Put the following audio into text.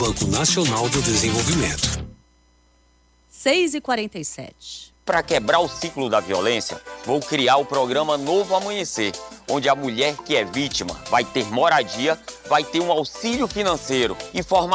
Banco Nacional do Desenvolvimento. 6h47. Para quebrar o ciclo da violência, vou criar o programa Novo Amanhecer, onde a mulher que é vítima vai ter moradia, vai ter um auxílio financeiro e formação